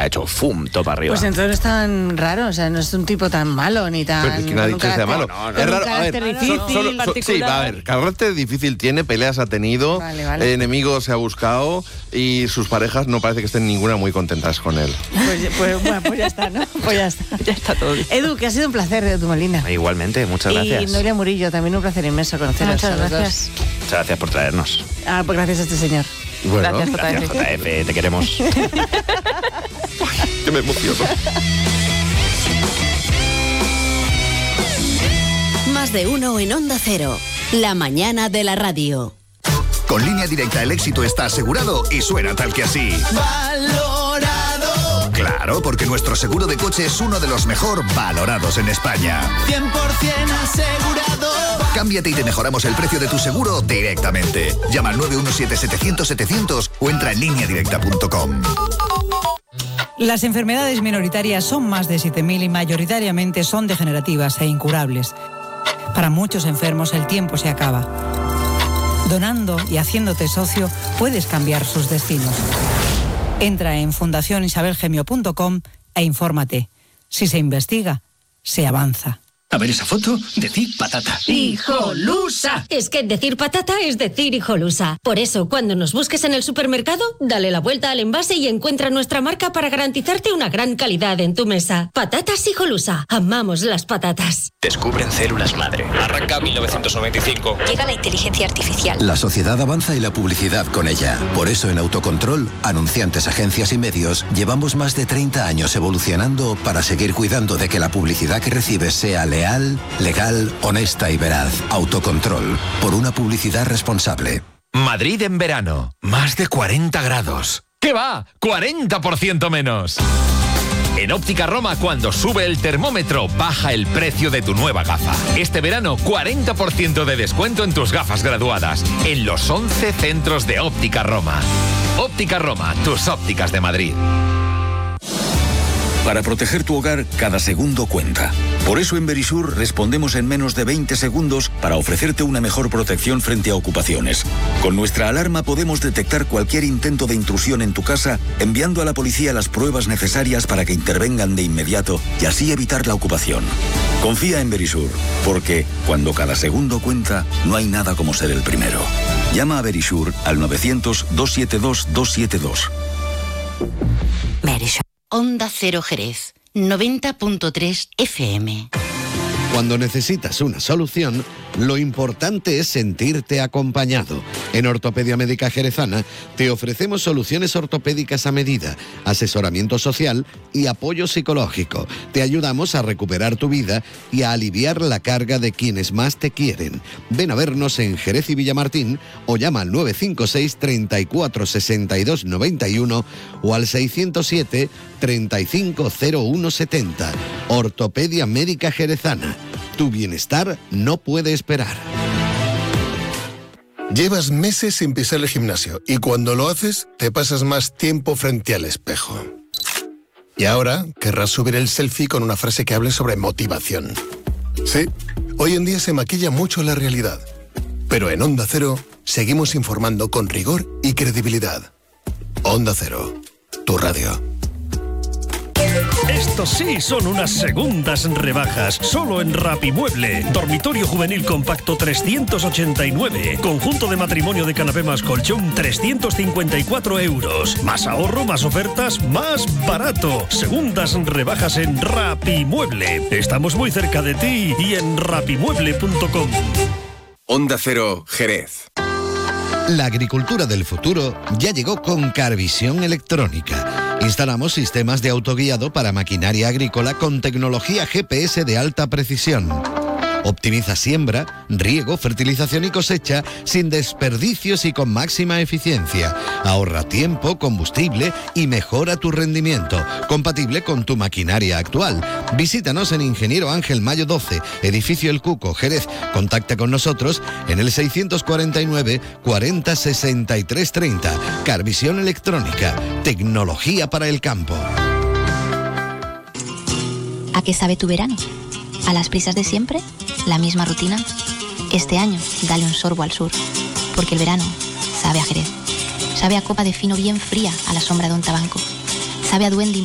ha hecho ¡fum! Todo para arriba. Pues entonces no es tan raro, o sea, no es un tipo tan malo ni tan... Pero ¿quién ha dicho que sea malo? Es raro, a ver, sí, va a ver, carácter difícil tiene, peleas ha tenido, enemigos se ha buscado y sus parejas no parece que estén ninguna muy contentas con él. Pues ya está, ¿no? Pues ya está. Ya está todo. Edu, que ha sido un placer, Edu Molina. Igualmente, muchas gracias. Y Noelia Murillo, también un placer inmenso conoceros. Muchas gracias. Muchas gracias por traernos. Pues gracias a este señor. Bueno, gracias, JF, te queremos. Que me emociono. Más de uno en Onda Cero. La mañana de la radio. Con Línea Directa el éxito está asegurado y suena tal que así. Valorado. Claro, porque nuestro seguro de coche es uno de los mejor valorados en España. 100% asegurado. Cámbiate y te mejoramos el precio de tu seguro directamente. Llama al 917-700-700 o entra en lineadirecta.com. Las enfermedades minoritarias son más de 7.000 y mayoritariamente son degenerativas e incurables. Para muchos enfermos el tiempo se acaba. Donando y haciéndote socio puedes cambiar sus destinos. Entra en fundacionisabelgemio.com e infórmate. Si se investiga, se avanza. A ver esa foto, decir patata. ¡Hijolusa! Es que decir patata es decir hijolusa. Por eso, cuando nos busques en el supermercado, dale la vuelta al envase y encuentra nuestra marca para garantizarte una gran calidad en tu mesa. Patatas Hijolusa. Amamos las patatas. Descubren células madre. Arranca 1995. Llega la inteligencia artificial. La sociedad avanza y la publicidad con ella. Por eso en Autocontrol, anunciantes, agencias y medios, llevamos más de 30 años evolucionando para seguir cuidando de que la publicidad que recibes sea leal, legal, honesta y veraz. Autocontrol, por una publicidad responsable. Madrid en verano, más de 40 grados. ¿Qué va? 40% menos. En Óptica Roma, cuando sube el termómetro, baja el precio de tu nueva gafa. Este verano, 40% de descuento en tus gafas graduadas, en los 11 centros de Óptica Roma. Óptica Roma, tus ópticas de Madrid. Para proteger tu hogar, cada segundo cuenta. Por eso en Verisur respondemos en menos de 20 segundos para ofrecerte una mejor protección frente a ocupaciones. Con nuestra alarma podemos detectar cualquier intento de intrusión en tu casa, enviando a la policía las pruebas necesarias para que intervengan de inmediato y así evitar la ocupación. Confía en Verisur, porque cuando cada segundo cuenta, no hay nada como ser el primero. Llama a Verisur al 900-272-272. Verisur. Onda Cero Jerez, 90.3 FM. Cuando necesitas una solución, lo importante es sentirte acompañado. En Ortopedia Médica Jerezana te ofrecemos soluciones ortopédicas a medida, asesoramiento social y apoyo psicológico. Te ayudamos a recuperar tu vida y a aliviar la carga de quienes más te quieren. Ven a vernos en Jerez y Villamartín o llama al 956 34 62 91 o al 607 35 01 70. Ortopedia Médica Jerezana. Tu bienestar no puede esperar. Llevas meses sin pisar el gimnasio y cuando lo haces te pasas más tiempo frente al espejo. Y ahora querrás subir el selfie con una frase que hable sobre motivación. Sí, hoy en día se maquilla mucho la realidad. Pero en Onda Cero seguimos informando con rigor y credibilidad. Onda Cero, tu radio. Estos sí son unas segundas rebajas, solo en Rapimueble. Dormitorio juvenil compacto 389. Conjunto de matrimonio de canapé más colchón 354 euros. Más ahorro, más ofertas, más barato. Segundas rebajas en Rapimueble. Estamos muy cerca de ti y en rapimueble.com. Onda Cero, Jerez. La agricultura del futuro ya llegó con Carvisión Electrónica. Instalamos sistemas de autoguiado para maquinaria agrícola con tecnología GPS de alta precisión. Optimiza siembra, riego, fertilización y cosecha sin desperdicios y con máxima eficiencia. Ahorra tiempo, combustible y mejora tu rendimiento, compatible con tu maquinaria actual. Visítanos en Ingeniero Ángel Mayo 12, Edificio El Cuco, Jerez. Contacta con nosotros en el 649 40 63 30. Carvisión Electrónica, tecnología para el campo. ¿A qué sabe tu verano? ¿A las prisas de siempre? ¿La misma rutina? Este año, dale un sorbo al sur, porque el verano sabe a Jerez. Sabe a copa de fino bien fría a la sombra de un tabanco. Sabe a duende